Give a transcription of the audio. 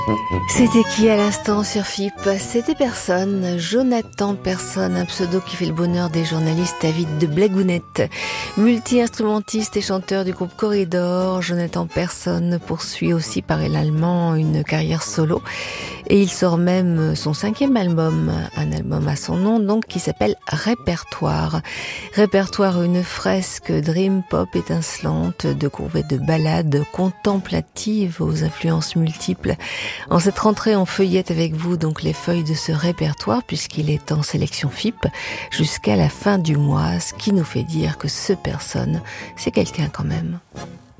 C'était qui à l'instant sur FIP? C'était Personne, Jonathan Personne, un pseudo qui fait le bonheur des journalistes avides de blagounette. Multi-instrumentiste et chanteur du groupe Corridor, Jonathan Personne poursuit aussi parallèlement une carrière solo. Et il sort même son 5e album, un album à son nom donc qui s'appelle Répertoire. Répertoire, une fresque dream pop étincelante de courvées de ballades contemplatives aux influences multiples. En cette rentrée, on feuillette avec vous donc les feuilles de ce répertoire puisqu'il est en sélection FIP jusqu'à la fin du mois, ce qui nous fait dire que ce Personne, c'est quelqu'un quand même.